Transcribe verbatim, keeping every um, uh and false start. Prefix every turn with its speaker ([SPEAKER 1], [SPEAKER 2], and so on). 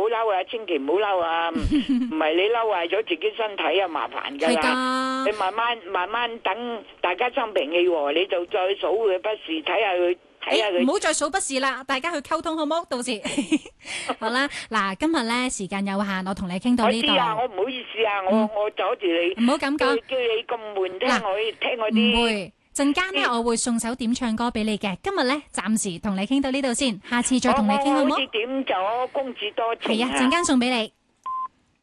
[SPEAKER 1] 嬲啊，千祈唔好嬲啊，唔係你嬲壞咗自己身體啊，麻煩噶啦。你慢慢慢慢等大家心平氣和，你就再數佢不是，睇下佢。
[SPEAKER 2] 唔好再數不是啦，大家去溝通好冇？到時好啦，嗱，今日咧時間有限，我同你傾到呢度。
[SPEAKER 1] 我知啊，我唔好意思啊，我我阻住你。
[SPEAKER 2] 唔好咁講，
[SPEAKER 1] 叫你咁悶聽我聽我啲。
[SPEAKER 2] 唔會，陣間咧我會送首點唱歌俾你嘅。今日咧暫時同你傾到呢度先，下次再同你傾好冇？
[SPEAKER 1] 我好似點咗公主多情啊。
[SPEAKER 2] 係啊，陣間送俾你。